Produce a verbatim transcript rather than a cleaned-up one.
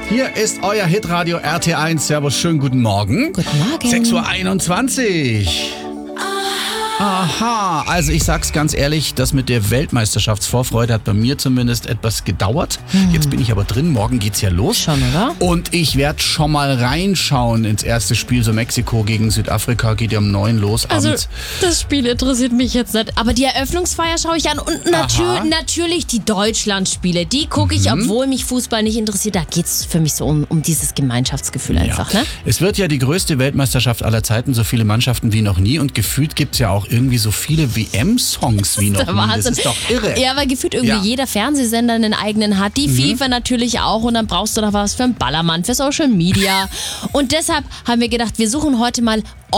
Hier ist euer Hitradio R T eins. Servus, schönen guten Morgen. Guten Morgen. sechs Uhr einundzwanzig. Aha, also ich sag's ganz ehrlich, das mit der Weltmeisterschaftsvorfreude hat bei mir zumindest etwas gedauert. Hm. Jetzt bin ich aber drin, morgen geht's ja los. Schon, oder? Und ich werde schon mal reinschauen ins erste Spiel, so Mexiko gegen Südafrika, geht ja um neun los Also abends. das Spiel interessiert mich jetzt nicht, aber die Eröffnungsfeier schaue ich an und natür- Aha. natürlich die Deutschlandspiele, die gucke ich, Mhm. obwohl mich Fußball nicht interessiert, da geht's für mich so um, um dieses Gemeinschaftsgefühl einfach, ne? Es wird ja die größte Weltmeisterschaft aller Zeiten, so viele Mannschaften wie noch nie und gefühlt gibt's ja auch irgendwie so viele W M-Songs wie noch Der nie. Wahnsinn. Das ist doch irre. Ja, weil gefühlt irgendwie Ja. jeder Fernsehsender einen eigenen hat, die FIFA natürlich auch und dann brauchst du noch was für einen Ballermann, für Social Media und deshalb haben wir gedacht, wir suchen heute mal